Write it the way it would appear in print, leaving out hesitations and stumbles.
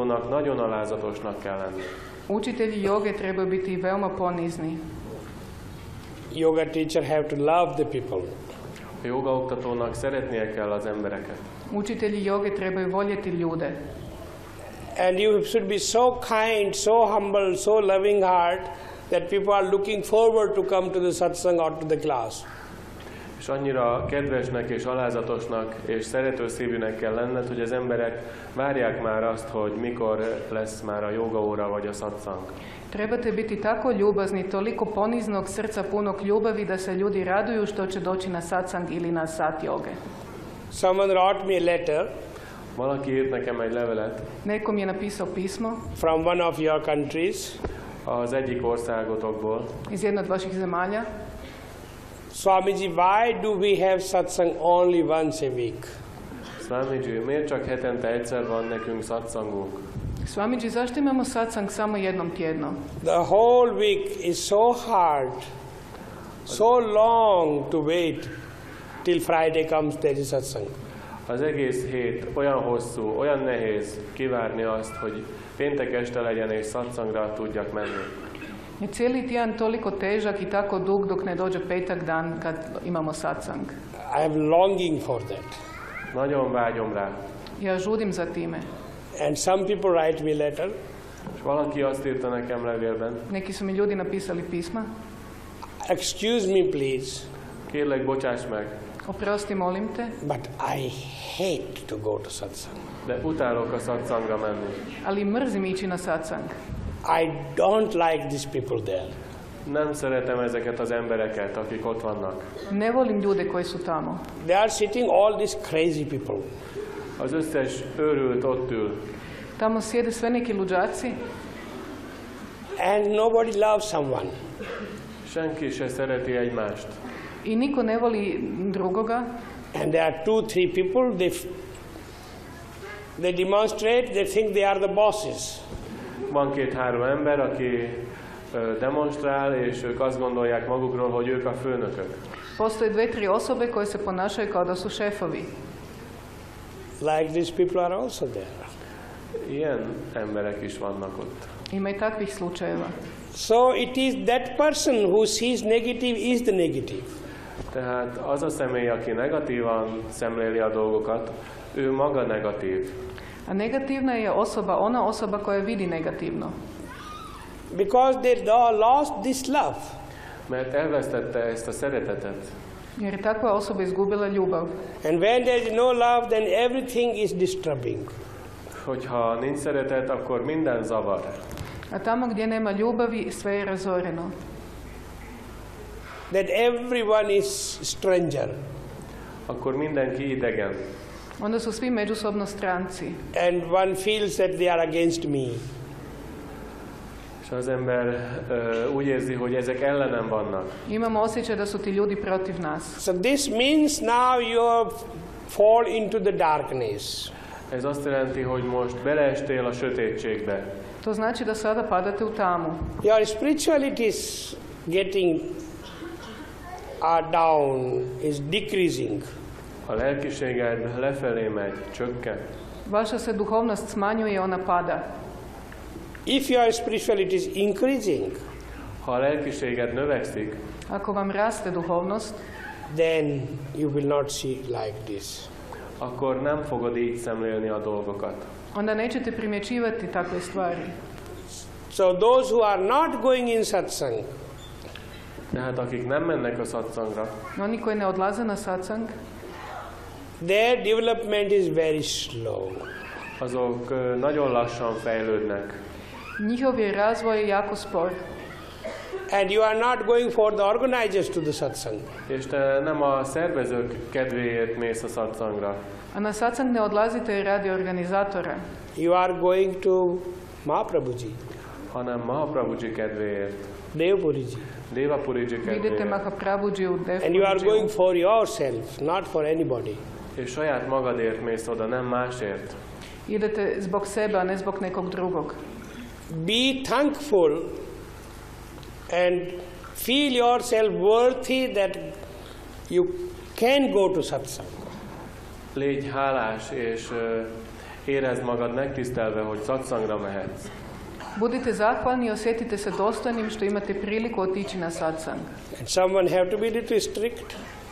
oktatónak nagyon alázatosnak kell lenni. Učitelji joge trebaju biti veoma ponizni. Yoga teacher have to love the people. A jogaoktatónak szeretnie kell az embereket. Učitelji joge trebaju voljeti ljude. And you should be so kind, so humble, so loving heart that people are looking forward to come to the satsang or to the class. És annyira kedvesnek és alázatosnak és szerető szívűnek kell lenned, hogy az emberek várják már azt, hogy mikor lesz már a jogaóra vagy a satsang. Trebate biti tako ljubazni, toliko poniznog srca, punog ljubavi da se ljudi raduju što će doći na satsang ili na sat joge. Someone wrote me a letter. Valaki írt nekem egy levelet. Neko mi je napisao pismo. From one of your countries. Az egyik országotokból. Iz jedne od vaših zemalja. Swamiji, why do we have satsang only once a week? Swamiji, miért csak hetente egyszer van nekünk satsangunk? Swamiji, zašto imamo satsang samo jednom tjedno? The whole week is so hard, so long to wait till Friday comes there is satsang. Az egész hét olyan hosszú, olyan nehéz kivárni azt, hogy péntek este legyen és satsangra tudjak menni. Je cijeli tjedan toliko težak i tako dug dok ne dođe petak dan kad imamo satsang. I am longing for that. Nagyon vágyom rá. Ja žudim za time. And some people write me letter. És valaki azt írta nekem levélben. Neki su mi ljudi napisali pisma. Excuse me please. Kérlek, bocsáss meg. Oprosti, molim te. But I hate to go to satsang. De utálok a satsangra menni. Ali mrzim ići na satsang. I don't like these people there. Nem szeretem ezeket az embereket, akik ott vannak. Ne volim ljude koji su tamo. They are sitting all these crazy people. Az összes őrült ott ül. Tamo sjede sve neki luđaci. And nobody loves someone. Senki se szereti egymást. I niko ne voli drugoga. And there are 2-3 people, they demonstrate, they think they are the bosses. Van 2-3 ember, aki demonstrál, és ők azt gondolják magukról, hogy ők a főnökök. Postoje 2-3 osobe koje se ponašaju kao da su šefovi. Like these people are also there. Ilyen emberek is vannak ott. Ima i takvih slučajeva. So it is that person who sees negative is the negative. Tehát az a személy, aki negatívan szemléli a dolgokat, ő maga negatív. A negativna je osoba, ona osoba koja vidi negativno. Because they lost this love. Mert elvesztette ezt a szeretetet. Jer je takva osoba izgubila ljubav. And when there is no love, then everything is disturbing. Hogyha nincs szeretet, akkor minden zavar. A tamo gdje nema ljubavi, sve je razoreno. That everyone is stranger. Akkor mindenki idegen. Onda su svi međusobno stranci. And one feels that they are against me. És az ember úgy érzi, hogy ezek ellenem vannak. Imamo osjećaj da su ti ljudi protiv nas. So this means now you fall into the darkness. Ez azt jelenti, hogy most beleestél a sötétségbe. To znači da sada padate u tamu. Your spirituality is getting down, is decreasing. A lelkiséged lefelé megy, csökken. Vaša se duhovnost smanjuje, ona pada. If your spirituality is increasing, ha a lelkiséged növekszik, ako vam raste duhovnost, then you will not see like this. Akkor nem fogod így szemlélni a dolgokat. Onda nećete primjećivati takve stvari. So those who are not going in satsang, Tehát akik nem mennek a satsangra, oni koji ne odlaze na satsang, their development is very slow. Azok nagyon lassan fejlődnek. Njihov je razvoj jako spor. And you are not going for the organizers to the satsang. És te nem a szervezők kedvéért mész a satsangra. A na satsang ne odlazite radi organizatora. You are going to Mahaprabhuji, hanem Mahaprabhuji kedvéért. Devpuriji. Devapuriji Idete kedvéért. Mahaprabhuji u And you are going Devpuriji. for yourself, not for anybody. És saját magadért mész oda, nem másért. Idete zbog sebe, a ne zbog nekog drugog. Be thankful and feel yourself worthy that you can go to satsang. Légy hálás, érezd magad megtisztelve, hogy satsangra mehetsz. Budite zahvalni i osjetite se dostojnim što imate priliku otići na satsang. And someone have to be little strict.